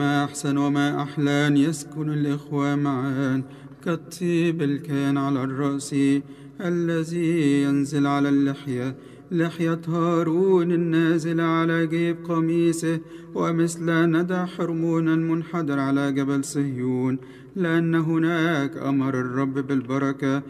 ما أحسن وما أحلى أن يسكن الإخوة معا كالطيب الكان على الرأس الذي ينزل على اللحية، لحية هارون النازل على جيب قميصه، ومثل ندى حرمون المنحدر على جبل صهيون، لأن هناك أمر الرب بالبركة